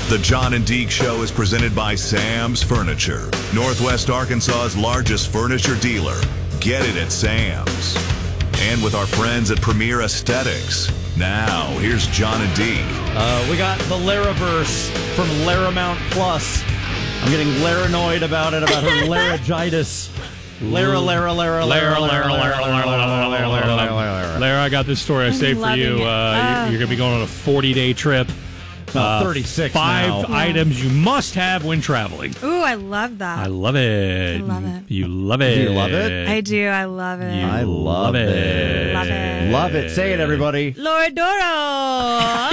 The John and Deke Show is presented by Sam's Furniture, Northwest Arkansas's largest furniture dealer. Get it at Sam's. And with our friends at Premier Aesthetics. Now, here's John and Deke. We got the Laraverse from Laramount Plus. I'm getting Laranoid about her laryngitis. Lara, I got this story I saved for you. You're going to be going on a 40-day trip. 36 Five now. items you must have when traveling. Ooh, I love that. I love it. I love it. You love it. Do you love it? I do. I love it. I love it. Love it. Love it. Say it, everybody. Lord Doro.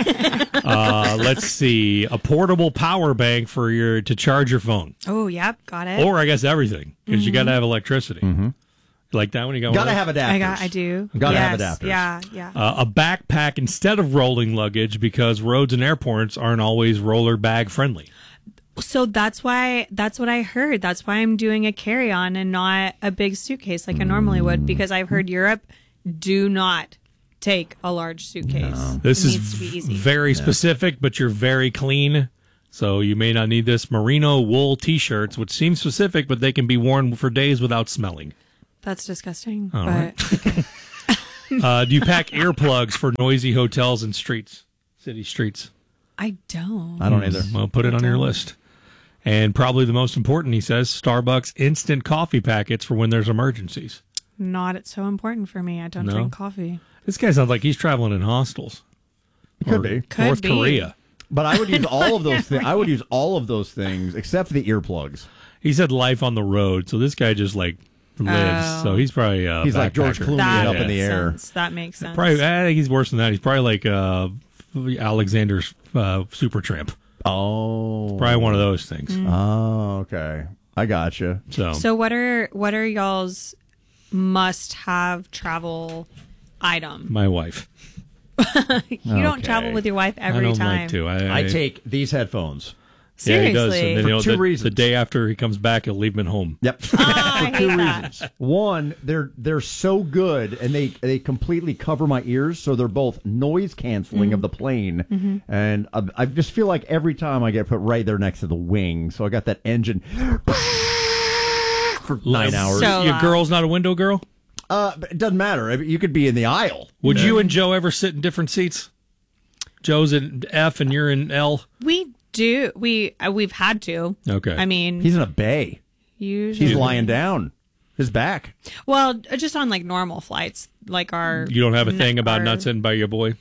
Let's see. A portable power bank to charge your phone. Oh, yep. Got it. Or I guess everything, because you got to have electricity. Mm-hmm. Like that when you go. Gotta have adapters. I do. Gotta yes. have adapters. Yeah. A backpack instead of rolling luggage, because roads and airports aren't always roller bag friendly. So that's what I heard. That's why I'm doing a carry-on and not a big suitcase like I normally would, because I've heard Europe do not take a large suitcase. No. This it is needs to be easy. very specific, but you're very clean. So you may not need this. Merino wool T-shirts, which seem specific, but they can be worn for days without smelling. That's disgusting. All but right. okay. Do you pack earplugs for noisy hotels and city streets? I don't. I don't either. Well, put it on your list. And probably the most important, he says, Starbucks instant coffee packets for when there's emergencies. Not so important for me. I don't drink coffee. This guy sounds like he's traveling in hostels. Could be. North Korea. But I would use all of those things. I would use all of those things except for the earplugs. He said life on the road, so this guy just lives. So he's probably he's like George Clooney up in the air. That makes sense. Probably, I think he's worse than that. He's probably like Alexander's Supertramp. Oh, Probably one of those things. Oh, okay. I gotcha. So what are y'all's must-have travel item? My wife. You don't travel with your wife every time. I don't like to. I take these headphones. Seriously? Yeah, he does. And then, For two the reasons. The day after he comes back, he'll leave them at home. Yep. I For two hate that. reasons. One, they're so good, and they completely cover my ears, so they're both noise canceling of the plane, and I just feel like every time I get put right there next to the wing, so I got that engine for 9 hours. So Your loud. girl's not a window girl? But it doesn't matter. I mean, you could be in the aisle. Would you and Joe ever sit in different seats? Joe's in F and you're in L? We do. We've had to. Okay. I mean, He's in a bay. usually. He's lying down. His back. Well, just on like normal flights, like our. You don't have a thing about our- not sitting by your boy?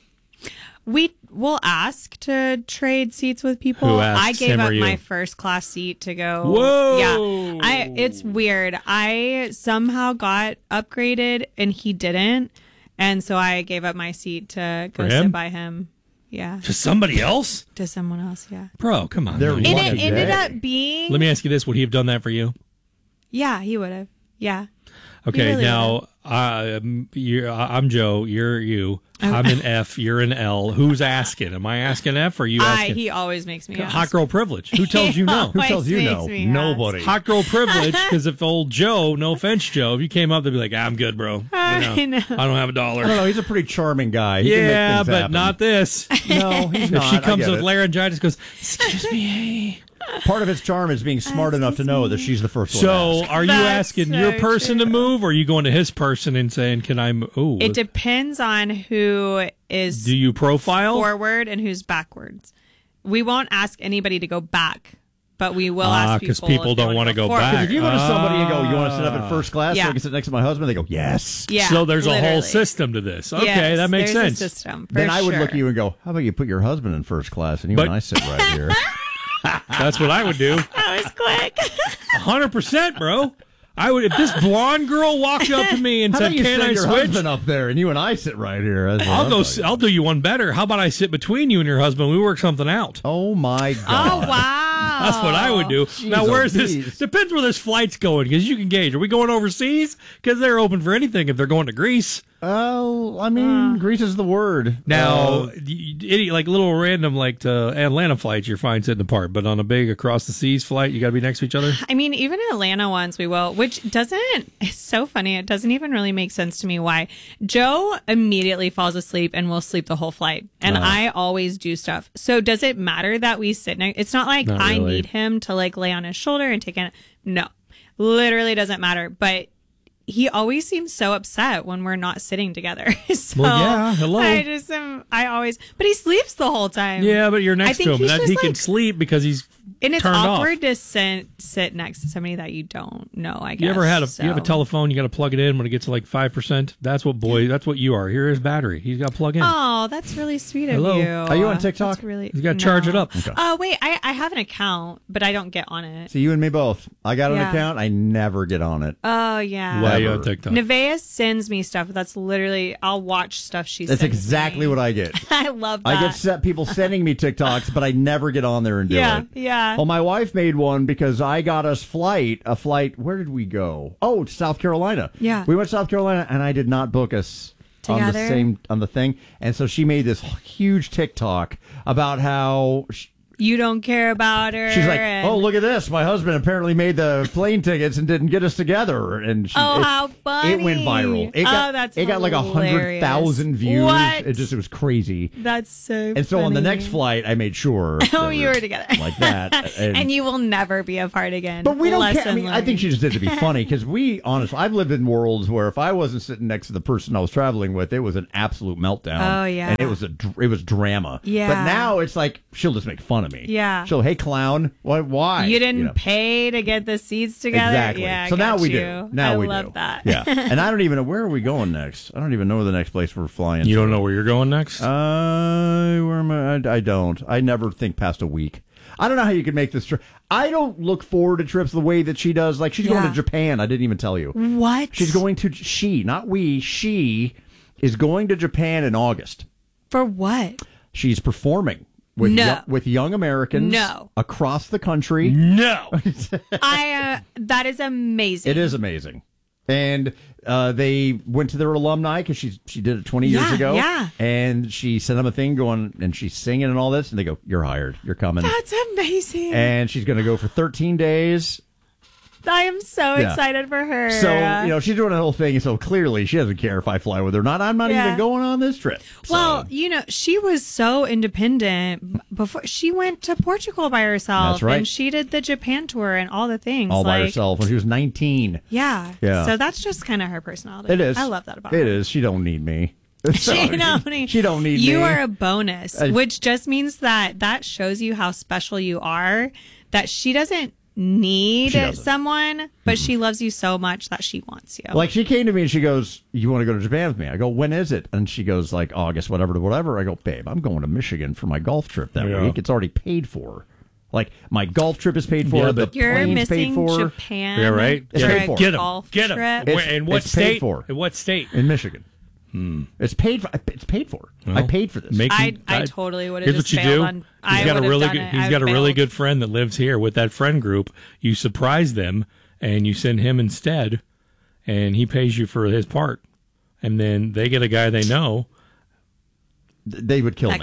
We will ask to trade seats with people. Who asks, I gave him or up you? my first class seat to go. Whoa! Yeah, it's weird. I somehow got upgraded and he didn't, and so I gave up my seat to go For him? sit by him. Yeah, To somebody else? to someone else. Yeah, Bro, come on. They're man. and Lucky it ended day. up being. Let me ask you this. Would he have done that for you? Yeah, he would have. Yeah. Okay, really now I'm Joe. You're you. I'm in F. You're in L. Who's asking? Am I asking F or are you asking? He always makes me ask. Hot girl privilege. Who tells you no? Who tells you Always no? makes me Nobody. Hot girl privilege, because if old Joe, no offense, Joe, if you came up, they'd be like, I'm good, bro. I know. I don't have a dollar. I don't know. He's a pretty charming guy. He can make Yeah, things but happen. not this. No, he's If not. she I comes get with it. laryngitis, goes, excuse me, hey. Part of his charm is being smart enough to know that she's the first one. So, to ask. are you That's asking so your person to true. move, or are you going to his person and saying, can I move? Ooh, It depends on who is do you profile? forward and who's backwards. We won't ask anybody to go back, but we will ask people. because people if they don't wanna wanna go forward. back. if you go to somebody and go, you want to sit up in first class so Yeah. I can sit next to my husband? They go, yes. Yeah, So there's a whole literally. system to this. Okay, Yes, that makes there's sense. A system, for Then I would sure. look at you and go, how about you put your husband in first class and you But- and I sit right here? That's what I would do. That was quick. 100%, bro. I would, if this blonde girl walked up to me and How said, about you can sit I your switch? husband up there and you and I sit right here? That's what I'll I'm go. talking I'll do you one better. How about I sit between you and your husband? We work something out. Oh my Oh God. wow, That's what I would do. Jeez, Now, where's oh, this? geez. Depends where this flight's going, because you can gauge. Are we going overseas? Because they're open for anything if they're going to Greece. Oh, I mean, Greece is the word. Now, idiot, like little random, like to Atlanta flights, you're fine sitting apart. But on a big across the seas flight, you got to be next to each other. I mean, even Atlanta ones we will, which doesn't, it's so funny. It doesn't even really make sense to me why. Joe immediately falls asleep and will sleep the whole flight. And I always do stuff. So does it matter that we sit next? It's not like Not I really. need him to like lay on his shoulder and take it. No, literally doesn't matter. But he always seems so upset when we're not sitting together. So Well, yeah, hello. I always, but he sleeps the whole time. Yeah, but you're next I to think him. he's That just he can like- sleep because he's And it's turned awkward off. to sit next to somebody that you don't know, I guess. You ever had a so. you have a telephone? You got to plug it in when it gets to like 5%. That's what you are. Here is battery. He's got to plug in. Oh, that's really sweet of Hello. you. Are you on TikTok? That's really, He's gotta charge it up. Okay. Oh, wait, I have an account, but I don't get on it. See, you and me both. I got an Yeah. account. I never get on it. Oh, yeah. Why are you Never. on TikTok? Nevaeh sends me stuff. That's literally, I'll watch stuff she That's sends exactly me. what I get. I love that. I get people sending me TikToks, but I never get on there and do Yeah, it. yeah. Well, my wife made one because I got us a flight. Where did we go? Oh, to South Carolina. Yeah. We went to South Carolina, and I did not book us Together? on the thing. And so she made this huge TikTok about how You don't care about her. she's like, and- "Oh, look at this! My husband apparently made the plane tickets and didn't get us together." And Oh, how funny. It went viral. It got, that's it got like hilarious. 100,000 views. What? It was crazy. That's so And so on the funny. next flight, I made sure. Oh, that you were together. like that. And you will never be apart again. But we don't care. I Lesson mean, I think learned. she just did it to be funny because honestly, I've lived in worlds where if I wasn't sitting next to the person I was traveling with, it was an absolute meltdown. Oh, yeah. and it was drama. Yeah. But now it's like she'll just make fun of me. Yeah. She'll, hey clown, why? You didn't know. pay to get the seats together. Exactly. Yeah, I so now got we you. do. Now I we love do. that. Yeah. And I don't even know where are we going next. I don't even know where the next place we're flying. You to. don't know where you're going next? Where am I don't. I never think past a week. I don't know how you could make this trip. I don't look forward to trips the way that she does. Like she's going Yeah. to Japan. I didn't even tell you. What? She's going to not we. She is going to Japan in August. For what? She's performing with No. with young Americans No. across the country. no. That is amazing. It is amazing. And they went to their alumni because she did it 20 years Yeah, ago. yeah. And she sent them a thing going, and she's singing and all this. And they go, "You're hired. You're coming." That's amazing. And she's going to go for 13 days. I am so Yeah. excited for her. So, she's doing a whole thing. So clearly she doesn't care if I fly with her or not. I'm not Yeah. even going on this trip. Well, So, she was so independent before she went to Portugal by herself. That's right. And she did the Japan tour and all the things. all by like, herself when she was 19. Yeah. Yeah. So that's just kind of her personality. It is. I love that about it her. It is. She don't need me. She don't need, She don't need you me. are a bonus, which just means that shows you how special you are, that she doesn't need She doesn't. someone, but she loves you so much that she wants you. Like she came to me and she goes, "You want to go to Japan with me?" I go, "When is it?" And she goes, "Like August, whatever to whatever." I go, "Babe, I'm going to Michigan for my golf trip that Yeah. week. It's already paid for. Like my golf trip is paid for. Yeah, the but- You're plane's paid missing for Japan. Yeah, right. It's for paid a for. Get him. golf Get him. trip. It's- In what it's paid state? for. In what state? in Michigan. It's paid for. It's paid for. I paid for this. I totally would have Here's just what you bailed do. on. I He's got a would've really done good. it. He's I got a would've really bailed. good friend that lives here. With that friend group, you surprise them and you send him instead, and he pays you for his part, and then they get a guy they know. They would kill me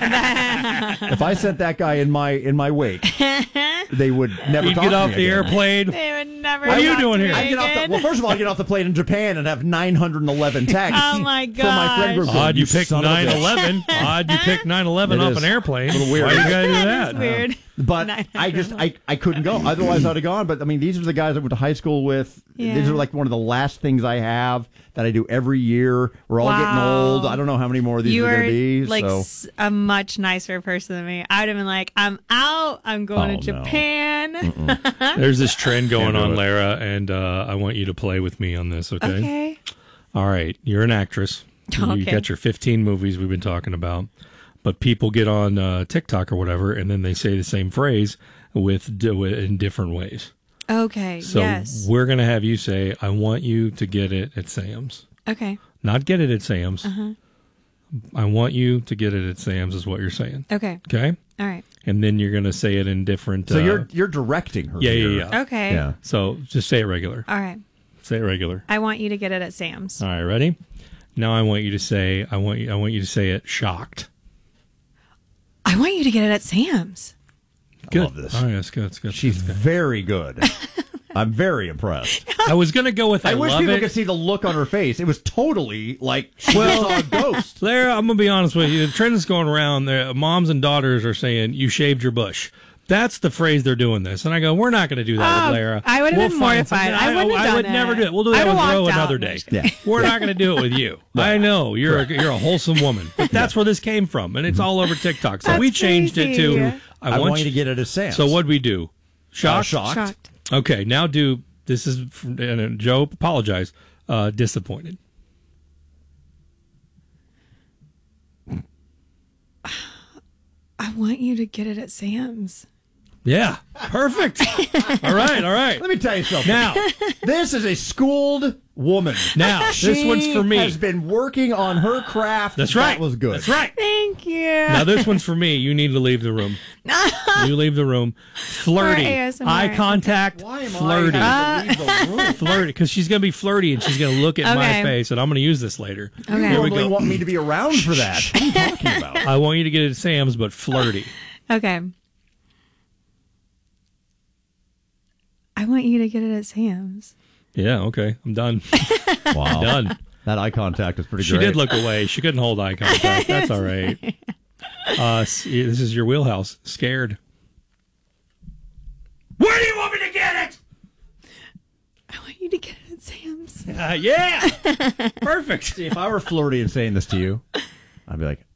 if I sent that guy in my wake. They would never You talk get to off me the again. airplane. They would never. What are you talk doing to here? me I get off again. well, first of all, I get off the plane in Japan and have 911 texts. Oh, my From my friend group. gosh. going, Odd you picked son of a bitch." 9/11. Odd you picked 9/11 It off is. an airplane. A little weird. Why you gotta do That that? is weird. But I couldn't go. Otherwise, I'd have gone. But I mean, these are the guys I went to high school with. Yeah. These are like one of the last things I have that I do every year. We're all getting Wow. old. I don't know how many more of these You are are going to be. like So a much nicer person than me. I would have been like, I'm out. I'm going Oh, to no. Japan. There's this trend going Can't do on, it. Lara, and I want you to play with me on this. Okay. Okay. All right. You're an actress. You Okay. got your 15 movies we've been talking about, but people get on TikTok or whatever, and then they say the same phrase in different ways. Okay. So yes. we're gonna have you say, "I want you to get it at Sam's." Okay. Not get it at Sam's. I want you to get it at Sam's is what you're saying. Okay. Okay? All right. And then you're going to say it in different... so you're directing her. Yeah, here. yeah, yeah. Okay. Yeah. So just say it regular. All right. Say it regular. I want you to get it at Sam's. All right, ready? Now I want you to say, I want you to say it shocked. I want you to get it at Sam's. Good. I love this. All right, that's good. That's good. She's very good. I'm very impressed. I was going to go with I wish love people it. could see the look on her face. It was totally like she saw a ghost. Lara, I'm going to be honest with you. The trend is going around. Moms and daughters are saying, you shaved your bush. That's the phrase they're doing this. And I go, we're not going to do that with Lara. I would have been find mortified. something. I wouldn't have I done would it. never do it. We'll do that I'd with have Ro walked another out. day. Yeah. We're not going to do it with you. I know. You're a wholesome woman. But that's where this came from. And it's all over TikTok. So That's we changed it crazy. to, I want you to get it at Sam's. So what'd we do? Shocked? Shocked. Okay, now do, this is, and Joe, apologize, disappointed. I want you to get it at Sam's. Yeah, perfect. All right. Let me tell you something. Now, This is a schooled woman. Now, this one's for me. She has been working on her craft. That's right. That was good. That's right. Thank you. Now, this one's for me. You need to leave the room. You leave the room. Flirty. For ASMR. Eye contact. Why am flirty. I having to leave the room? Flirty. Because she's going to be flirty and she's going to look at my Okay. face, and I'm going to use this later. Okay. You Here we normally go. want me to be around for that. What are you talking about? I want you to get it at Sam's, but flirty. Okay. I want you to get it at Sam's. Yeah, okay. I'm done. Wow. Done. That eye contact is pretty She great. did look away. She couldn't hold eye contact. That's all right. This is your wheelhouse. Scared. Where do you want me to get it? I want you to get it at Sam's. Yeah. Perfect. See, if I were flirty and saying this to you, I'd be like,